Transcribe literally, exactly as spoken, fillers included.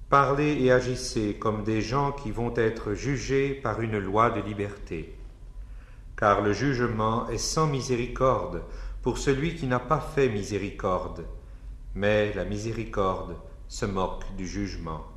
Parlez et agissez comme des gens qui vont être jugés par une loi de liberté. Car le jugement est sans miséricorde pour celui qui n'a pas fait miséricorde, mais la miséricorde se moque du jugement.